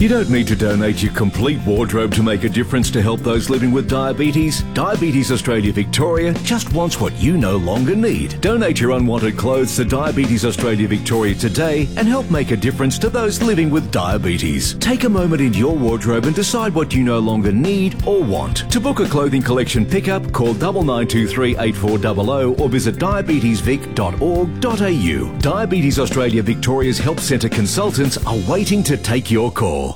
You don't need to donate your complete wardrobe to make a difference to help those living with diabetes. Diabetes Australia Victoria just wants what you no longer need. Donate your unwanted clothes to Diabetes Australia Victoria today and help make a difference to those living with diabetes. Take a moment in your wardrobe and decide what you no longer need or want. To book a clothing collection pickup, call 9923 8400 or visit diabetesvic.org.au. Diabetes Australia Victoria's Health Centre consultants are waiting to take your call.